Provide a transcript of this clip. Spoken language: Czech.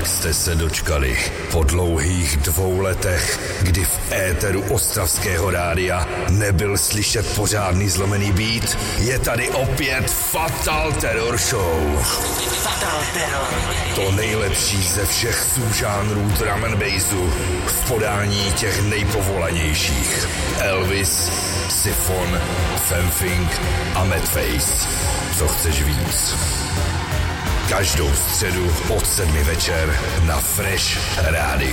Tak jste se dočkali po dlouhých 2 letech, kdy v éteru ostravského rádia nebyl slyšet pořádný zlomený beat. Je tady opět Fatal Terror Show. Fatal Terror. To nejlepší ze všech subžánrů drum and bassu v podání těch nejpovolanějších. Elvis, Siphon, Femfing a Madface. Co chceš víc? Každou středu od 7 večer na Fresh Rádiu.